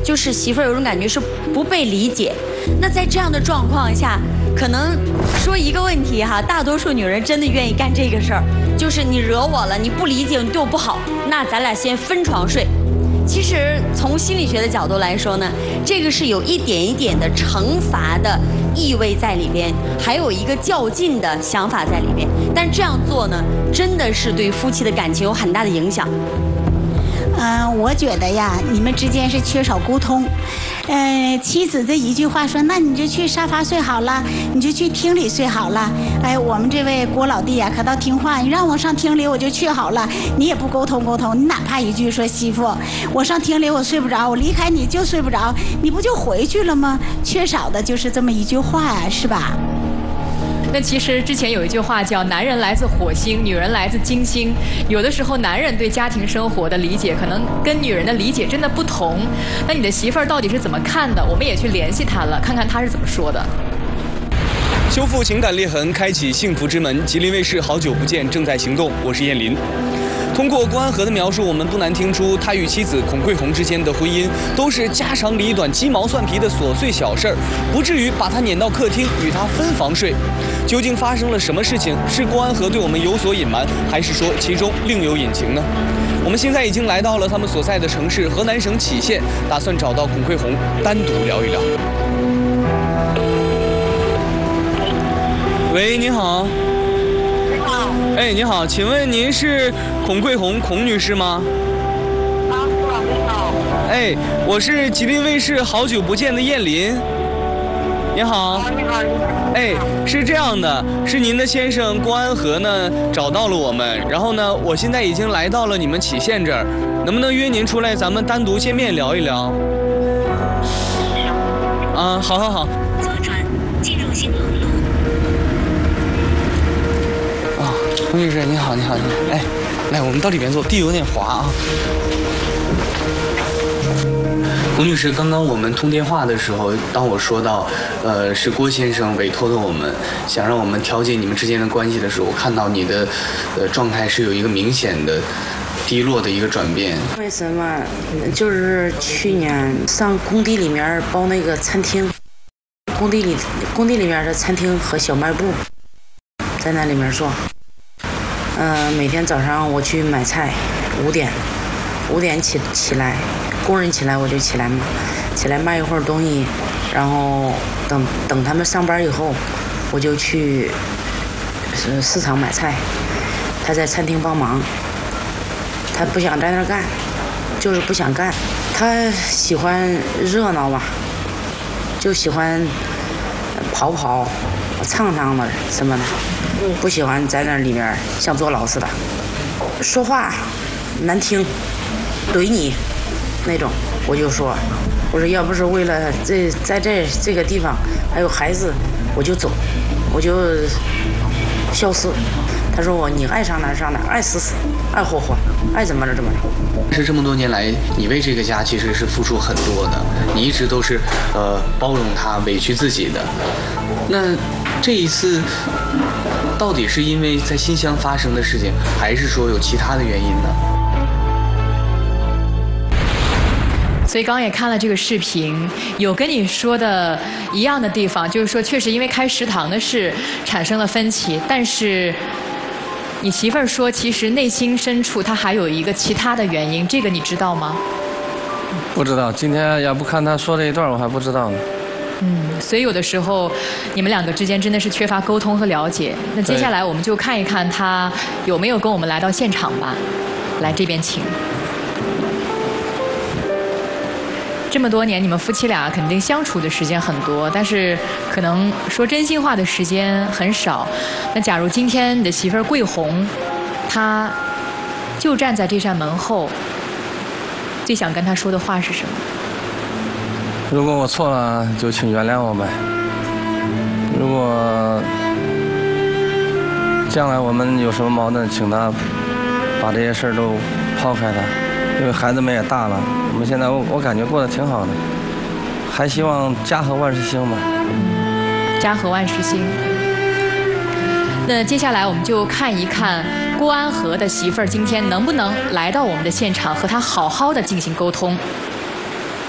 就是媳妇儿有种感觉是不被理解。那在这样的状况下，可能说一个问题哈，大多数女人真的愿意干这个事儿，就是你惹我了，你不理解，你对我不好，那咱俩先分床睡。其实从心理学的角度来说呢，这个是有一点一点的惩罚的意味在里边，还有一个较劲的想法在里边。但这样做呢，真的是对夫妻的感情有很大的影响。 我觉得呀，你们之间是缺少沟通。妻子这一句话说，那你就去沙发睡好了，你就去厅里睡好了。哎，我们这位郭老弟呀，可倒听话，你让我上厅里我就去好了，你也不沟通沟通，你哪怕一句说媳妇，我上厅里我睡不着，我离开你就睡不着，你不就回去了吗？缺少的就是这么一句话呀，是吧？ 那其实之前有一句话叫“男人来自火星，女人来自金星”。有的时候，男人对家庭生活的理解可能跟女人的理解真的不同。那你的媳妇儿到底是怎么看的？我们也去联系她了，看看她是怎么说的。 修复情感裂痕，开启幸福之门。吉林卫视好久不见正在行动，我是燕林。通过郭安和的描述，我们不难听出他与妻子孔桂红之间的婚姻都是家长里短、鸡毛蒜皮的琐碎小事儿，不至于把他撵到客厅与他分房睡。究竟发生了什么事情？是郭安和对我们有所隐瞒，还是说其中另有隐情呢？我们现在已经来到了他们所在的城市河南省杞县，打算找到孔桂红单独聊一聊。喂，你好。哎，你好，请问您是孔桂红孔女士吗？ 啊，是吧？你好。 哎，我是吉林卫视好久不见的燕林。你好。 啊，你好。 哎，是这样的，是您的先生郭安和呢找到了我们，然后呢，我现在已经来到了你们杞县这儿，能不能约您出来，咱们单独见面聊一聊？啊，好好好。 左转，进入兴隆路。 孔女士，你好，你好，你好。哎，来，我们到里边坐，地有点滑啊。孔女士，刚刚我们通电话的时候，当我说到，是郭先生委托的我们，想让我们调节你们之间的关系的时候，我看到你的，状态是有一个明显的低落的一个转变。 为什么？就是去年上工地里面包那个餐厅，工地里面的餐厅和小卖部，在那里面做。每天早上我去买菜，5点起来，工人起来我就起来嘛，起来卖一会儿东西，然后等他们上班以后，我就去市场买菜。他在餐厅帮忙，他不想在那儿干，就是不想干。他喜欢热闹吧，就喜欢跑唱的什么的。不喜欢在那里面像坐牢似的，说话难听，怼你那种。我就说，我说要不是为了在这个地方还有孩子，我就走，我就消失。他说你爱上哪儿上哪儿，爱死死，爱活活，爱怎么着怎么着。 是这么多年来，你为这个家其实是付出很多的，你一直都是包容他、委屈自己的。那这一次，到底是因为在新乡发生的事情，还是说有其他的原因呢？ 所以刚刚也看了这个视频，有跟你说的一样的地方，就是说确实因为开食堂的事产生了分歧，但是你媳妇儿说，其实内心深处她还有一个其他的原因，这个你知道吗？ 不知道，今天要不看她说这一段，我还不知道呢。 所以有的时候你们两个之间真的是缺乏沟通和了解。那接下来我们就看一看他有没有跟我们来到现场吧。来这边请。这么多年你们夫妻俩肯定相处的时间很多，但是可能说真心话的时间很少。那假如今天你的媳妇儿桂红，她就站在这扇门后，最想跟她说的话是什么？ 如果我错了，就请原谅我呗。如果将来我们有什么矛盾，请他把这些事儿都抛开它，因为孩子们也大了。我们现在我感觉过得挺好的，还希望家和万事兴吧。 家和万事兴。那接下来我们就看一看郭安和的媳妇儿今天能不能来到我们的现场，和他好好的进行沟通。